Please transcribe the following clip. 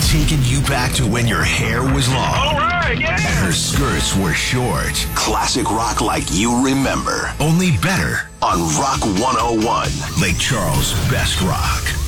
taking you back to when your hair was long. All right, yeah. And her skirts were short. Classic rock like you remember. Only better On Rock 101. Lake Charles' best rock.